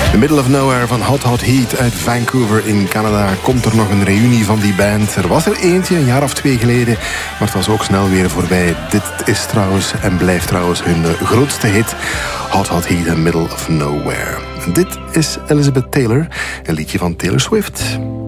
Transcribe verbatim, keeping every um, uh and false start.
The Middle of Nowhere van Hot Hot Heat uit Vancouver in Canada. Komt er nog een reunie van die band? Er was er eentje, een jaar of twee geleden. Maar het was ook snel weer voorbij. Dit is trouwens en blijft trouwens hun grootste hit. Hot Hot Heat and Middle of Nowhere. En dit is Elizabeth Taylor, een liedje van Taylor Swift.